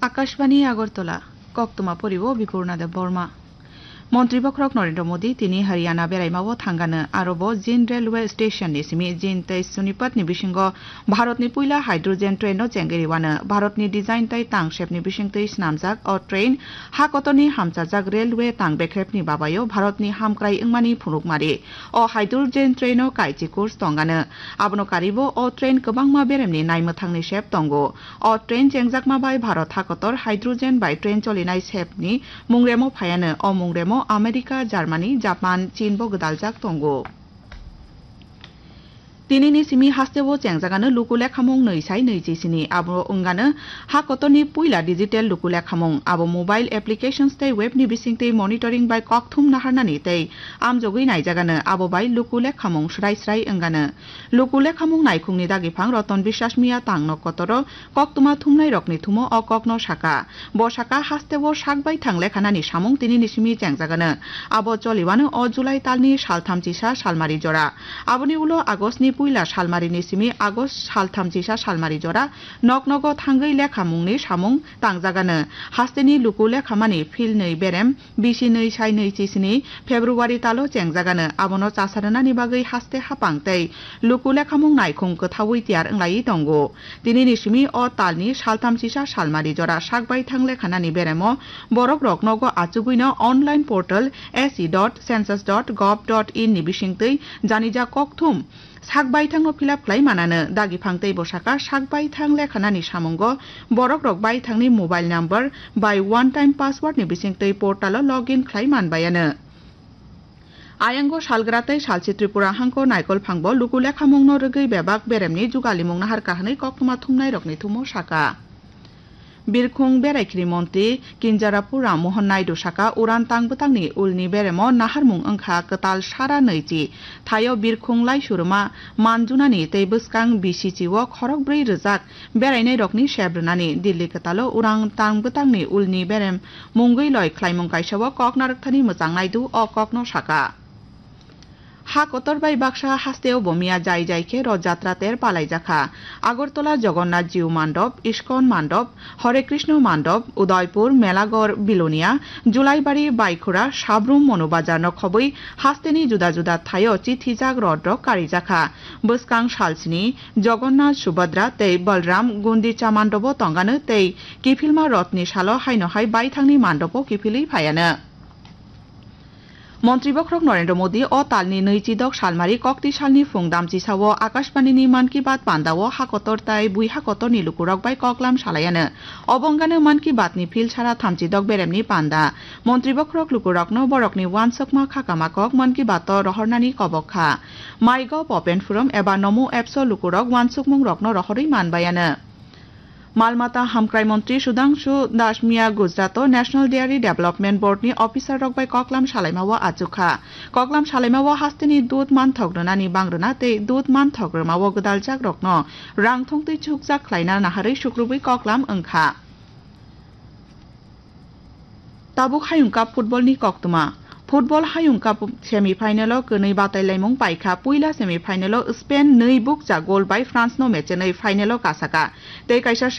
আকাশবাণী আগরতলা কক্তমা পরিব বিপুর্ণাদেব বর্মা মন্ত্রীপক্ষক নরেন্দ্র মোদী তিনি হরিয়ানা বেড়াইমাও থাঙ্গানো আরব জিন railway station নিসিমি জিন তৈ সুনিपत नि बिसिंग भारतनि पुइला हाइड्रोजेन ट्रेन चेंगेरिवानो भारतनि डिजाइन तै तां शेपनि बिसिंग तै स्नामजाक अ ट्रेन हाकतनि हामचाजाक रेलवे तां बेख्रेपनि बाबायो भारतनि हामक्राय इंमानि फुनुकमारि अ hydrogen train काइचि course तंगानो आबनो कारिबो a train गोबांमा बेरेमनि नायमोथांनि shape तंगो a train चेंगजाकमा bye Bharat हाकतर hydrogen by train चलिनाय शेपनि मुंग्रेमो फायानो a मुंग्रेमो America Germany Japan চীন বো গদালজাক তঙ্গো তিনিনি সিমি হাস্তেবো চেংজাগানো লুকুলে খামং নৈসাই নৈজিসিনি আবো উঙ্গানো হাকতনি পুইলা ডিজিটেল লুকুলে খামং আবো মোবাইল অ্যাপ্লিকেশনস তৈ ওয়েবনি বিসিংতৈ মনিটরিং বাই ককথুম নাহারনানি তৈ আমজগৈ নাইজাগানো আবো বাই লুকুলে খামং স্রাই স্রাই উঙ্গানো লুকুলে খামং নাইখুংনি দাগিফাং রতন বিশ্বাস মিয়া তাংন কতর ককতুমা থুমনাই রকনি থুমো অ ককন শাকা ব শাকা হাস্তেবো শাকবাই থাংলে খানানি সামং তিনিনি সিমি চেংজাগানো আবো চলিবানো অ জুলাই তালনি সালথামচিসা সালমারি জরা আবনি উলো আগস্টনি पुइला सालमारिनि सिमी आगस्ट सालथामचिसा सालमारि जरा नगनग थांगै लेखा मुंनि सामुं तांजागानो हास्तेनि लुकु लेखामानि फिल नै बेरेम बिसि नै साइ नै चिसिनि फेब्रुवारि तालो चेंजागानो आबनो चासारनानि बागै हास्ते हापां तै लुकु लेखामुं नायखुं गोथावै तियार ओंलायै दंगो दिनैनि सिमी अ तालनि सालथामचिसा सालमारि जरा साकबाय थां लेखानानि बेरेमो बरक रकनगो आचुगैनो अनलाइन पोर्टल se.census.gov.in नि बिसिंतै जानिजा ककथुम साकबायथांनो फिलाप खालाय मानानो दागिफांतै बसाका साकबायथां लेखानानि सामंग बरक रकबायथांनि mobile number by one time password नि बिसिंतै पोर्टालो लगइन खालाय मानबायानो आयांगो सालग्रातै सालसि त्रिपुरा हांको नायकल फांबो लुकुले खामंनो रगै बेबाक बेरेमनि जुगालिमुं नाहार काहानै ककतुमा थुमनाय रकनि थुमो साका बिरखुं बेरायखिरि मन्त्रि किंजारापुर राममोहन नायडू साका उरान तांबोतांनि उलनि बेरेमो नाहारमुं ओंखा कताल सारा नैजि थायो बिरखुं लाइसुरुमा मानजुनानि तै बसकां बिसिचिओ खरक 4 रोजाक बेरायनाय रकनि शेब्रनानि दिल्ली कतालो उरां तांबोतांनि उलनि बेरेम मुंगै लय ख्लायमुं काइसावो कक नारकथानि मोजां नायदू अ ककनो साका हा कतर बाई बाक्सा हास्तेव बमिया जाय जायखे रथयात्रा तेर पालाई जाखा আগরতলা জগন্নাথ জিউ মান্ডপ ইস্কন মান্ডপ হরে কৃষ্ণ মান্ডপ উদয়পুর মেলাগড় বিলোনিয়া জুলাইবাড়ি বাইখুরা সাব্রুম মনোবাজার নখবই হাস্তেনি জুদা জুদা থায় চিথিজাক রদ্র কারি জাখা বসকাং সালসিনি জগন্নাথ সুভদ্রা তৈ বলরাম গুন্দিচা মান্ডপ তঙ্গানো তৈ কিফিলমা রথনি সাল হাইনহাই বাইথাংনি মান্ডপ কিফিলি ফায়ানো মন্ত্রীপক্ষক নরেন্দ্র মোদী অ তালনি নৈচিদক সালমারি ককটি সালনি ফুংদামচিসাও আকাশবাণীনি মান কি বাত পান্দাও হাকতর তাই বুই হাকতর নিলুকুরক বাই ককলাম সালায়ানো অবঙ্গানো মান কি বাতনি ফিল সারা থামচিদক বেরেমনি পান্দা মন্ত্রীপক্ষক লুকুরকনো বরকনি ওয়ানসকমা খাকামাকক মান কি বাত রহরনানি কবখা মাইগভ ওপেন ফোরাম এবা নমো এপস লুকুরক ওয়ানসকমুং রকনো রহরই মানবায়ানো मालमाता हामक्राय मंत्री सुधांशु दास मिया गुजरात नेशनल डेयरी डेभलपमेंट बोर्डनि अफिसार रकबाय ककलाम सालायमावा आजुखा ककलाम सालायमावा हास्तेनि दूध मान थग्रनानि बांग्रना तै दूध मान थग्रमावो गदालजाक रकनो रां थंतै छुकजाक ख्लायना नाहारै शुक्रुबै ककलाम ओंखा ताबुक हायुं काप फुटबलनि कक्तुमा फुटबल हायुं काप सेमिफाइनालो गनै बादायलायमुं बायखा पुइला सेमिफाइनालो स्पेन 2 बुक जा goal by France no Meche 2 फाइनालो कासाका तै काइसा